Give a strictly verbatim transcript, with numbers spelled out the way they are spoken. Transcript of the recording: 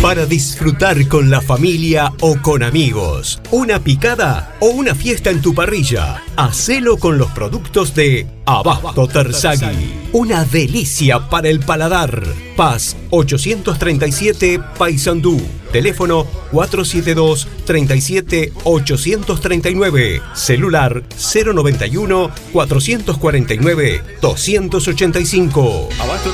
Para disfrutar con la familia o con amigos, una picada o una fiesta en tu parrilla, hacelo con los productos de Abasto Terzaghi. Una delicia para el paladar. Paz ochocientos treinta y siete, Paysandú. Teléfono cuatro siete dos, treinta y siete, ochocientos treinta y nueve. Celular cero noventa y uno, cuatrocientos cuarenta y nueve, doscientos ochenta y cinco. Abasto